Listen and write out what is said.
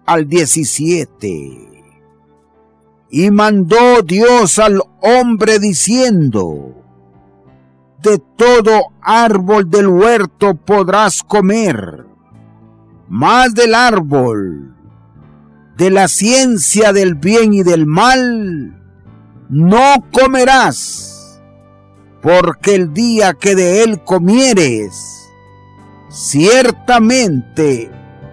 al 17. Y mandó Dios al hombre diciendo: de todo árbol del huerto podrás comer, mas del árbol de la ciencia del bien y del mal no comerás, porque el día que de él comieres, ciertamente